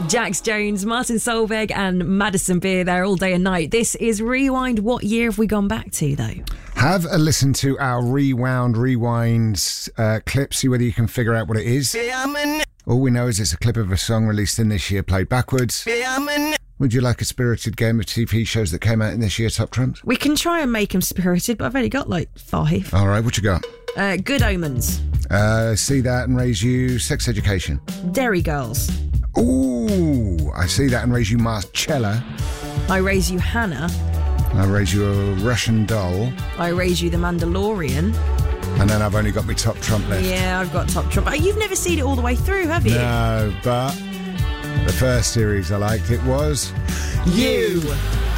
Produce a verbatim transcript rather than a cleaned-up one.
Jax Jones, Martin Solveig and Madison Beer there all day and night. This is Rewind. What year have we gone back to, though? Have a listen to our Rewound Rewind uh, clip, see whether you can figure out what it is. All we know is it's a clip of a song released in this year, played backwards. Would you like a spirited game of T V shows that came out in this year, Top Trumps? We can try and make them spirited, but I've only got like five. All right, what you got? Uh, Good Omens. Uh, see that and raise you Sex Education. Derry Girls. Ooh, I see that and raise you Marcella. I raise you Hannah. I raise you a Russian Doll. I raise you The Mandalorian. And then I've only got my Top Trump left. Yeah, I've got Top Trump. You've never seen it all the way through, have you? No, but the first series I liked, it was You.